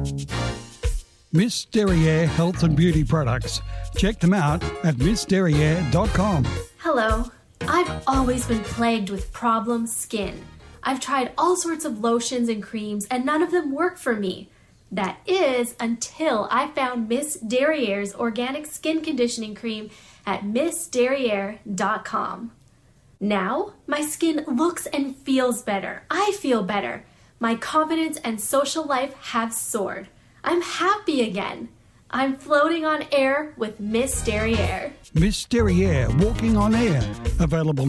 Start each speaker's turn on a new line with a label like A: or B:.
A: Miss Derriere Health and Beauty Products. Check them out at missderriere.com.
B: Hello. I've always been plagued with problem skin. I've tried all sorts of lotions and creams and none of them work for me. That is until I found Miss Derriere's organic skin conditioning cream at missderriere.com. Now, my skin looks and feels better. I feel better. My confidence and social life have soared. I'm happy again. I'm floating on air with Miss Derriere.
A: Miss Derriere, walking on air. Available